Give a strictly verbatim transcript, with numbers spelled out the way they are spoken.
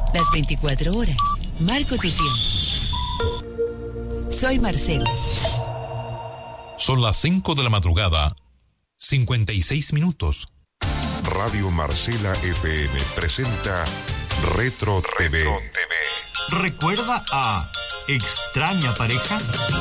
Las veinticuatro horas. Marco tu tiempo. Soy Marcela. Son las cinco de la madrugada, cincuenta y seis minutos. Radio Marcela F M presenta Retro T V. ¿Recuerda a Extraña Pareja?